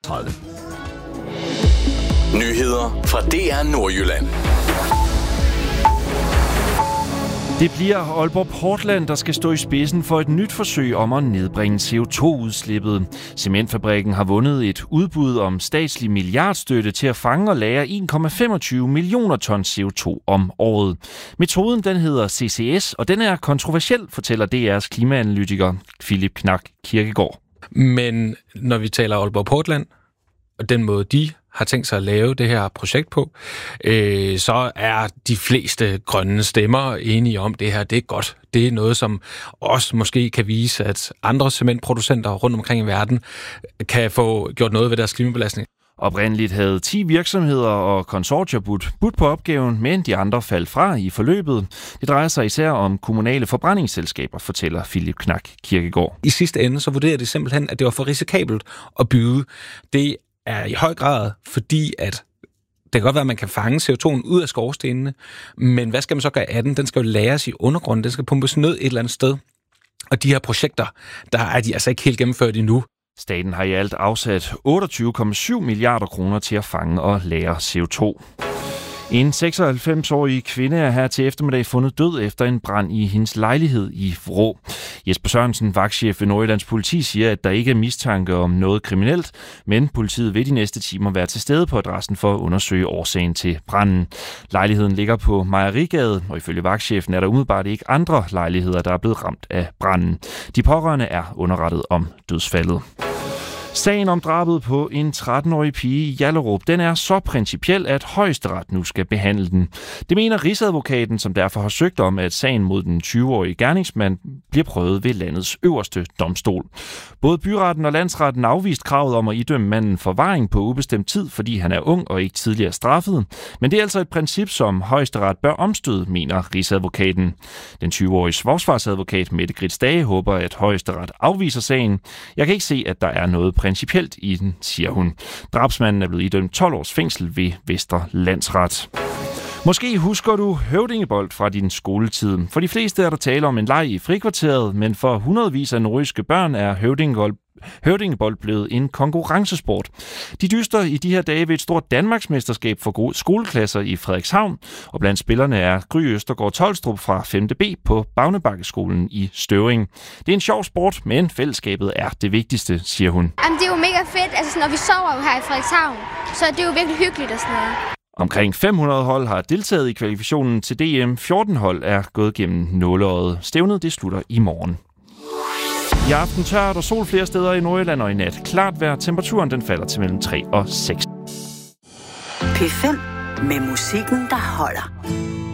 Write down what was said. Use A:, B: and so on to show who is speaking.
A: 2030.
B: Nyheder fra DR Nordjylland.
C: Det bliver Aalborg Portland, der skal stå i spidsen for et nyt forsøg om at nedbringe CO2-udslippet. Cementfabrikken har vundet et udbud om statslig milliardstøtte til at fange og lagre 1,25 millioner tons CO2 om året. Metoden den hedder CCS, og den er kontroversiel, fortæller DR's klimaanalytiker Philip Knak Kirkegaard.
D: Men når vi taler Aalborg Portland, og den måde de har tænkt sig at lave det her projekt på, så er de fleste grønne stemmer enige om det her. Det er godt. Det er noget, som også måske kan vise, at andre cementproducenter rundt omkring i verden kan få gjort noget ved deres klimabelastning.
C: Oprindeligt havde 10 virksomheder og konsortier budt på opgaven, men de andre faldt fra i forløbet. Det drejer sig især om kommunale forbrændingsselskaber, fortæller Philip Knak Kirkegaard.
D: I sidste ende så vurderer det simpelthen, at det var for risikabelt at bygge. Det er i høj grad, fordi at det kan godt være, at man kan fange CO2'en ud af skorstenene, men hvad skal man så gøre af den? Den skal jo lagres i undergrunden, den skal pumpes ned et eller andet sted. Og de her projekter, der er de altså ikke helt gennemført endnu.
C: Staten har i alt afsat 28,7 milliarder kroner til at fange og lagre CO2. En 96-årig kvinde er her til eftermiddag fundet død efter en brand i hendes lejlighed i Vrå. Jesper Sørensen, vagtchef ved Nordjyllands politi, siger, at der ikke er mistanke om noget kriminelt, men politiet vil de næste timer være til stede på adressen for at undersøge årsagen til branden. Lejligheden ligger på Mejerigade, og ifølge vagtchefen er der umiddelbart ikke andre lejligheder, der er blevet ramt af branden. De pårørende er underrettet om dødsfaldet. Sagen om drabet på en 13-årig pige i Hjallerup, den er så principiel, at Højesteret nu skal behandle den. Det mener Rigsadvokaten, som derfor har søgt om, at sagen mod den 20-årige gerningsmand bliver prøvet ved landets øverste domstol. Både byretten og landsretten afviste kravet om at idømme manden forvaring på ubestemt tid, fordi han er ung og ikke tidligere straffet. Men det er altså et princip, som Højesteret bør omstøde, mener Rigsadvokaten. Den 20-årige forsvarsadvokat Mette Grits Dage håber, at Højesteret afviser sagen. Jeg kan ikke se, at der er noget principielt i den, siger hun. Drabsmanden er blevet idømt 12 års fængsel ved Vestre Landsret. Måske husker du høvdingebold fra din skoletid. For de fleste er der tale om en leg i frikvarteret, men for hundredvis af nordjyske børn er høvdingebold blevet en konkurrencesport. De dyster i de her dage ved et stort Danmarksmesterskab for skoleklasser i Frederikshavn, og blandt spillerne er Gry Østergaard Tolstrup fra 5. B på Bagnebakkeskolen i Støvring. Det er en sjov sport, men fællesskabet er det vigtigste, siger hun.
E: Jamen, det er jo mega fedt. Altså, når vi sover jo her i Frederikshavn, så er det jo virkelig hyggeligt og sådan noget.
C: Omkring 500 hold har deltaget i kvalifikationen til DM. 14 hold er gået gennem nåleøjet. Stævnet det slutter i morgen. I aften tørt og sol flere steder i Nordjylland, og i nat klart vejr. Temperaturen den falder til mellem 3 og 6.
F: P5 med musikken, der holder.